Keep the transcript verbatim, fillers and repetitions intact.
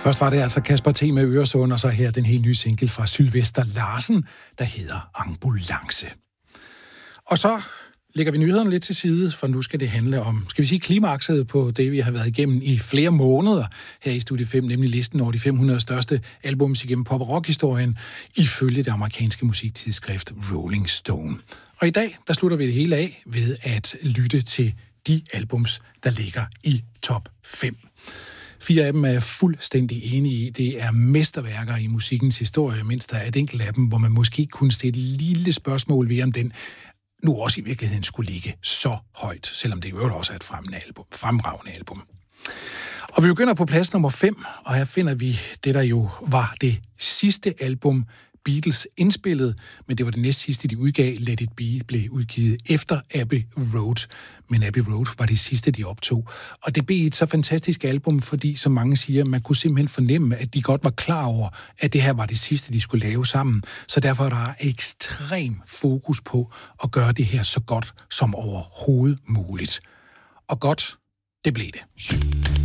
Først var det altså Kasper T. med Øresund, og så her den helt nye single fra Sylvester Larsen, der hedder Ambulance. Og så lægger vi nyhederne lidt til side, for nu skal det handle om, skal vi sige, klimakset på det, vi har været igennem i flere måneder her i Studie fem, nemlig listen over de fem hundrede største albums igennem pop- og rock-historien, ifølge det amerikanske musiktidsskrift Rolling Stone. Og i dag, der slutter vi det hele af ved at lytte til de albums, der ligger i top fem. Fire af dem er jeg fuldstændig enige i. Det er mesterværker i musikkens historie, mens der er et enkelt af dem, hvor man måske kunne stille et lille spørgsmål ved, om den nu også i virkeligheden skulle ligge så højt, selvom det jo også er et fremragende album. Og vi begynder på plads nummer fem, og her finder vi det, der jo var det sidste album, Beatles indspillede, men det var det næst sidste, de udgav. Let It Be blev udgivet efter Abbey Road, men Abbey Road var det sidste, de optog. Og det blev et så fantastisk album, fordi, som mange siger, man kunne simpelthen fornemme, at de godt var klar over, at det her var det sidste, de skulle lave sammen. Så derfor er der ekstrem fokus på at gøre det her så godt som overhovedet muligt. Og godt, det blev det.